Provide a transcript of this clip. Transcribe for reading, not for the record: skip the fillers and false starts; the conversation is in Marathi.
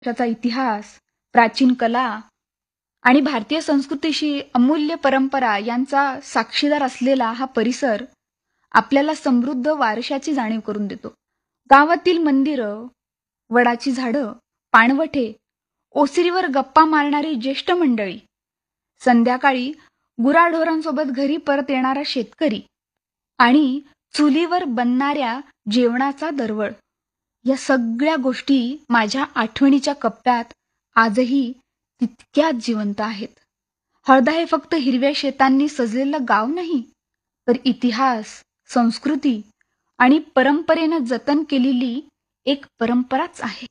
त्याचा इतिहास, प्राचीन कला आणि भारतीय संस्कृतीशी अमूल्य परंपरा यांचा साक्षीदार असलेला हा परिसर आपल्याला समृद्ध वारशाची जाणीव करून देतो. गावातील मंदिरं, वडाची झाडं, पाणवठे, ओसरीवर गप्पा मारणारी ज्येष्ठ मंडळी, संध्याकाळी गुराढोरांसोबत घरी परत येणारा शेतकरी आणि चुलीवर बनणाऱ्या जेवणाचा दरवळ, या सगळ्या गोष्टी माझ्या आठवणीच्या कप्प्यात आजही तितक्याच जिवंत आहेत. हळदा हे फक्त हिरव्या शेतांनी सजलेलं गाव नाही, तर इतिहास, संस्कृती आणि परंपरेनं जतन केलेली एक परंपराच आहे.